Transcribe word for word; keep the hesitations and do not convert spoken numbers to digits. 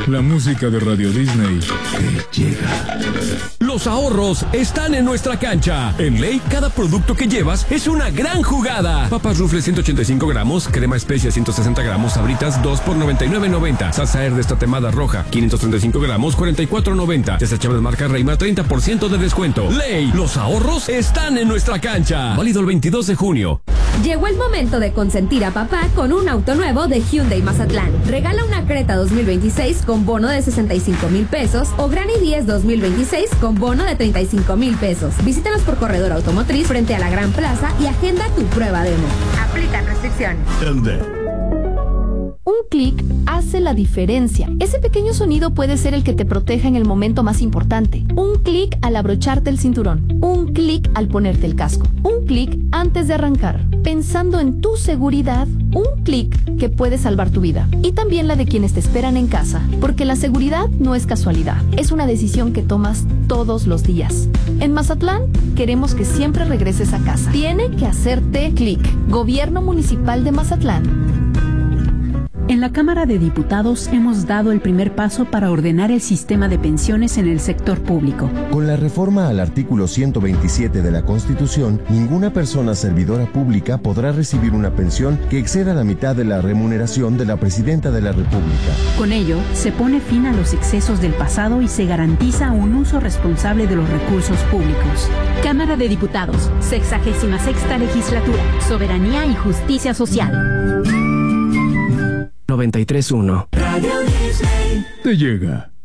La música de Radio Disney te llega. Los ahorros están en nuestra cancha. En Ley, cada producto que llevas es una gran jugada. Papas Rufles ciento ochenta y cinco gramos, crema especia ciento sesenta gramos, Sabritas dos por noventa y nueve noventa. Salsa Herdez tatemada roja quinientos treinta y cinco gramos, cuarenta y cuatro noventa. Desechables marca Reima, treinta por ciento de descuento. Ley, los ahorros están en nuestra cancha. Válido el veintidós de junio. Llegó el momento de consentir a papá con un auto nuevo de Hyundai Mazatlán. Regala una Creta dos mil veintiséis con bono de sesenta y cinco mil pesos o Granny diez dos mil veintiséis con bono de treinta y cinco mil pesos. Visítanos por Corredor Automotriz frente a la Gran Plaza y agenda tu prueba demo. Aplican restricciones. Un clic hace la diferencia. Ese pequeño sonido puede ser el que te proteja en el momento más importante. Un clic al abrocharte el cinturón. Un clic al ponerte el casco. Un clic antes de arrancar. Pensando en tu seguridad, un clic que puede salvar tu vida. Y también la de quienes te esperan en casa. Porque la seguridad no es casualidad. Es una decisión que tomas todos los días. En Mazatlán, queremos que siempre regreses a casa. Tiene que hacerte clic. Gobierno Municipal de Mazatlán. En la Cámara de Diputados hemos dado el primer paso para ordenar el sistema de pensiones en el sector público. Con la reforma al artículo ciento veintisiete de la Constitución, ninguna persona servidora pública podrá recibir una pensión que exceda la mitad de la remuneración de la Presidenta de la República. Con ello, se pone fin a los excesos del pasado y se garantiza un uso responsable de los recursos públicos. Cámara de Diputados, sexagésima sexta legislatura, soberanía y justicia social. noventa y tres punto uno. Te llega.